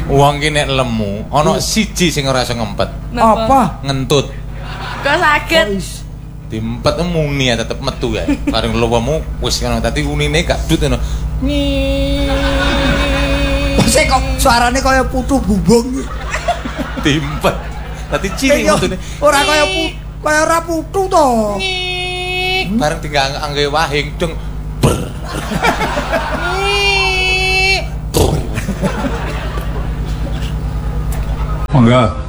Wong ki nek lemu, ana siji sing ora iso ngempet. Apa? Ngentut. Kok saged? Diempet muni ya tetep metu ya. Bareng luwemu wis ngono dadi unine gak dut ngono. Sik kok suarane kaya putu bumbung. Diempet. Dadi cilik metune. Ora kaya ora putu to. Bareng tinggal angge wahing deng. Monggo.